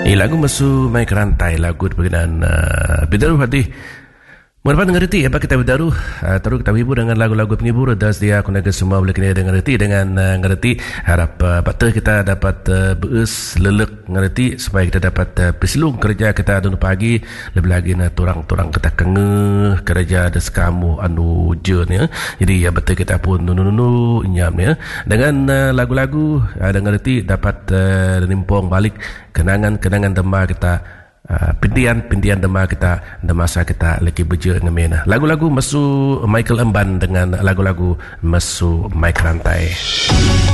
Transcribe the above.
Lagu mesu mai kerantai lagu berkenaan bidaru hati. Mereka mengerti apa kita bidaru terus kita hibur dengan lagu-lagu penghibur dan dia aku nak semua boleh kena mengerti dengan mengerti harap patut kita dapat beus lelek mengerti supaya kita dapat peselung kerja kita dulu pagi lebih lagi na turang-turang kita kengeh kerja ada sekamu anu je ni. Jadi ya betul kita pun nunu nyam ni dengan lagu-lagu ada mengerti dapat nimpong balik kenangan-kenangan dema kita. Pindian dema kita masa kita lagi beja ngemena lagu-lagu mesu Michael Emban dengan lagu-lagu mesu Mike Rantai.